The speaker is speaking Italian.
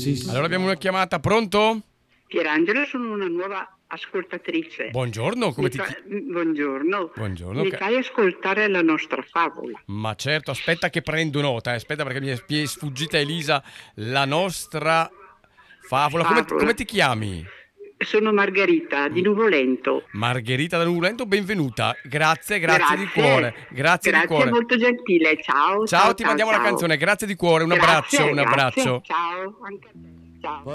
sì. Allora abbiamo una chiamata, pronto? Pierangelo, sono una nuova ascoltatrice. Buongiorno, come ti Buongiorno. Buongiorno. Mi fai ascoltare la nostra favola? Ma certo, aspetta che prendo nota, aspetta perché mi è sfuggita Elisa, la nostra favola. Come ti chiami? Sono Margherita di Nuvolento. Margherita da Nuvolento, benvenuta. Grazie di cuore. Grazie di cuore. Molto gentile. Ciao. Ciao, ti mandiamo la canzone. Grazie di cuore, un abbraccio. Ciao. Anche a te. Ciao.